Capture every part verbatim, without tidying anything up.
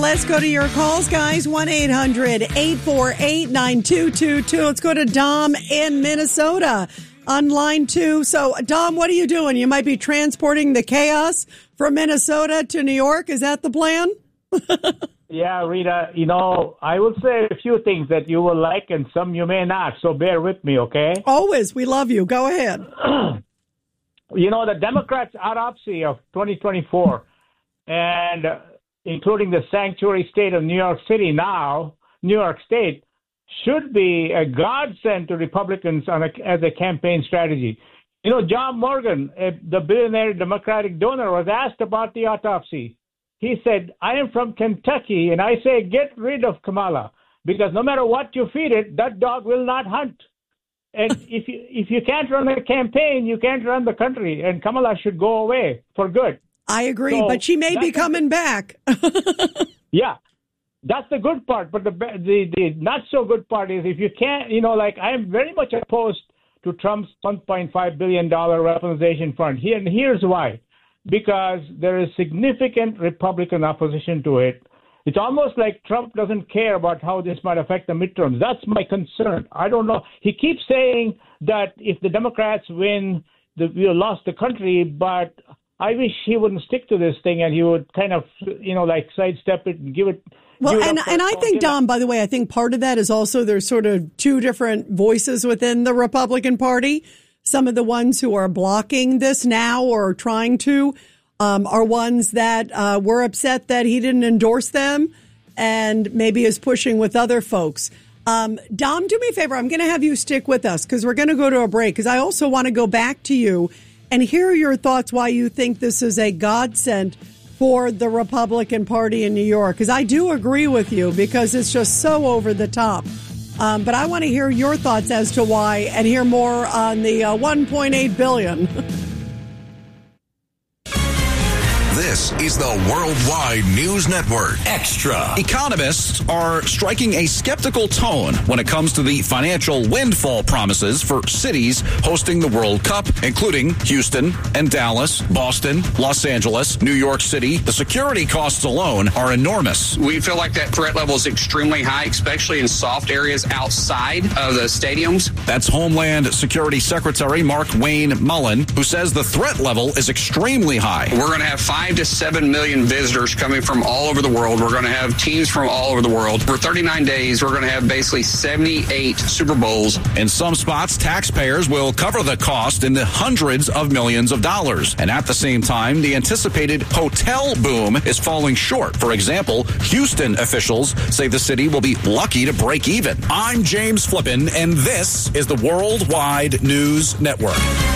let's go to your calls, guys. one eight hundred eight four eight nine two two two. Let's go to Dom in Minnesota on line two. So, Dom, what are you doing? You might be transporting the chaos from Minnesota to New York. Is that the plan? Yeah, Rita, you know, I will say a few things that you will like and some you may not, so bear with me, okay? Always. We love you. Go ahead. You know, the Democrats' autopsy of twenty twenty-four, and uh, including the sanctuary state of New York City now, New York State, should be a godsend to Republicans on a, as a campaign strategy. You know, John Morgan, uh, the billionaire Democratic donor, was asked about the autopsy. He said, I am from Kentucky, and I say get rid of Kamala, because no matter what you feed it, that dog will not hunt. And if you if you can't run a campaign, you can't run the country, and Kamala should go away for good. I agree, so but she may be coming back. Yeah, that's the good part. But the, the the not so good part is if you can't, you know, like I am very much opposed to Trump's one point five billion dollars weaponization fund. Here, and here's why. Because there is significant Republican opposition to it. It's almost like Trump doesn't care about how this might affect the midterms. That's my concern. I don't know. He keeps saying that if the Democrats win, the, we'll lost the country, but I wish he wouldn't stick to this thing and he would kind of, you know, like sidestep it and give it. Well, give it and, up and I think, dinner. Dom, by the way, I think part of that is also there's sort of two different voices within the Republican Party. Some of the ones who are blocking this now or trying to um, are ones that uh, were upset that he didn't endorse them and maybe is pushing with other folks. Um, Dom, do me a favor. I'm going to have you stick with us because we're going to go to a break because I also want to go back to you and hear your thoughts why you think this is a godsend for the Republican Party in New York. Because I do agree with you because it's just so over the top. Um, but I want to hear your thoughts as to why and hear more on the uh, one point eight billion dollars. This is the Worldwide News Network Extra. Economists are striking a skeptical tone when it comes to the financial windfall promises for cities hosting the World Cup, including Houston and Dallas, Boston, Los Angeles, New York City. The security costs alone are enormous. We feel like that threat level is extremely high, especially in soft areas outside of the stadiums. That's Homeland Security Secretary Mark Wayne Mullen, who says the threat level is extremely high. We're going to have five to seven million visitors coming from all over the world. We're going to have teams from all over the world. For thirty-nine days, we're going to have basically seventy-eight Super Bowls. In some spots, taxpayers will cover the cost in the hundreds of millions of dollars. And at the same time, the anticipated hotel boom is falling short. For example, Houston officials say the city will be lucky to break even. I'm James Flippin, and this is the Worldwide News Network.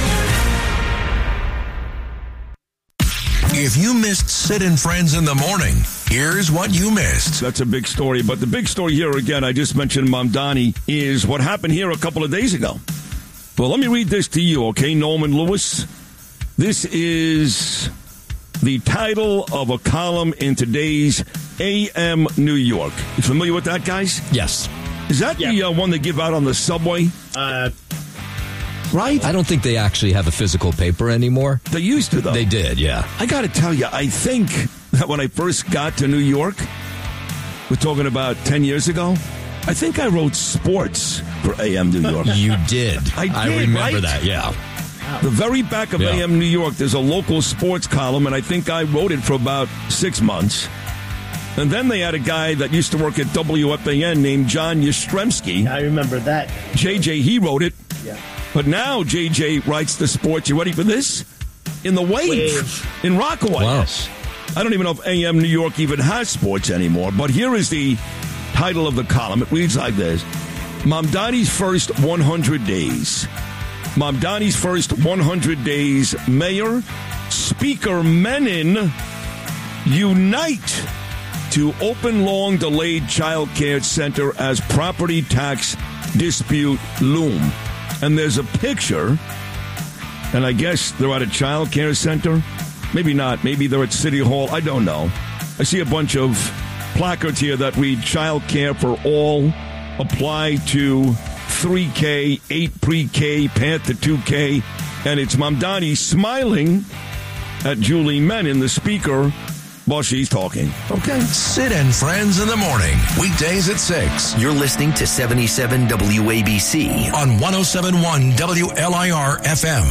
If you missed Sid and Friends in the morning, here's what you missed. That's a big story. But the big story here, again, I just mentioned Mamdani, is what happened here a couple of days ago. Well, let me read this to you, okay, Norman Lewis? This is the title of a column in today's A M New York. You familiar with that, guys? Yes. Is that yeah. the uh, one they give out on the subway? Uh... Right? I don't think they actually have a physical paper anymore. They used to, though. They did, yeah. I got to tell you, I think that when I first got to New York, we're talking about ten years ago, I think I wrote sports for A M New York. You did. I did, I remember right? that, yeah. The very back of yeah. A M New York, there's a local sports column, and I think I wrote it for about six months. And then they had a guy that used to work at W F A N named John Yastrzemski. I remember that. J J, he wrote it. Yeah. But now J J writes the sports. You ready for this? In the Wave, Wave. in Rockaway. Wow. I don't even know if A M New York even has sports anymore. But here is the title of the column. It reads like this. Mamdani's first one hundred days. Mamdani's first one hundred days. Mayor, Speaker Menon unite to open long-delayed child care center as property tax dispute loom. And there's a picture, and I guess they're at a child care center. Maybe not. Maybe they're at City Hall. I don't know. I see a bunch of placards here that read child care for all, apply to three K, eight pre-K, path to two K. And it's Mamdani smiling at Julie Menon, the speaker, while she's talking. Okay. Sid and Friends in the morning. Weekdays at six. You're listening to seventy-seven W A B C on one oh seven point one W L I R F M.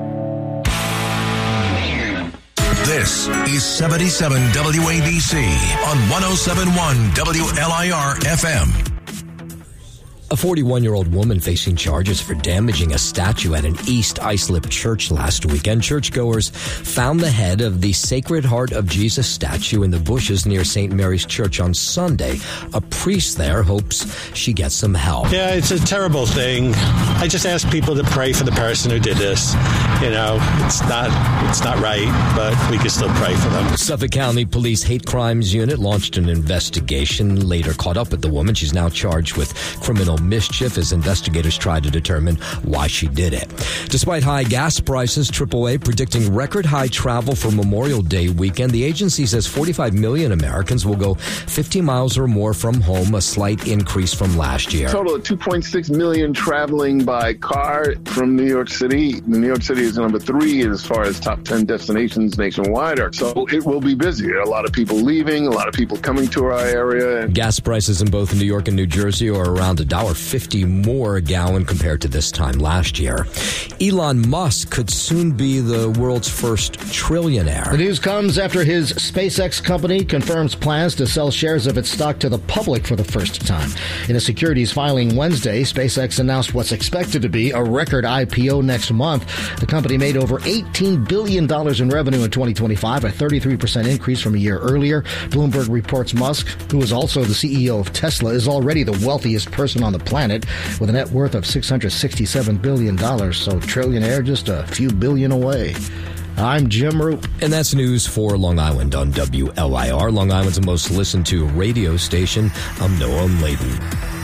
This is seventy-seven W A B C on one oh seven point one W L I R F M. A forty-one-year-old woman facing charges for damaging a statue at an East Islip church last weekend. Churchgoers found the head of the Sacred Heart of Jesus statue in the bushes near Saint Mary's Church on Sunday. A priest there hopes she gets some help. Yeah, it's a terrible thing. I just ask people to pray for the person who did this. You know, it's not it's not right, but we can still pray for them. Suffolk County Police Hate Crimes Unit launched an investigation, later caught up with the woman. She's now charged with criminal mischief as investigators try to determine why she did it. Despite high gas prices, triple A predicting record high travel for Memorial Day weekend. The agency says forty-five million Americans will go fifty miles or more from home, a slight increase from last year. Total of two point six million traveling by car from New York City. New York City is number three as far as top ten destinations nationwide are. So it will be busy. A lot of people leaving, a lot of people coming to our area. Gas prices in both New York and New Jersey are around a dollar fifty more a gallon compared to this time last year. Elon Musk could soon be the world's first trillionaire. The news comes after his SpaceX company confirms plans to sell shares of its stock to the public for the first time. In a securities filing Wednesday, SpaceX announced what's expected to be a record I P O next month. The company made over eighteen billion dollars in revenue in twenty twenty-five, a thirty-three percent increase from a year earlier. Bloomberg reports Musk, who is also the C E O of Tesla, is already the wealthiest person on the planet with a net worth of six hundred sixty-seven billion dollars. So trillionaire just a few billion away. I'm Jim Root. And that's news for Long Island on W L I R, Long Island's most listened to radio station. I'm Noam Layden.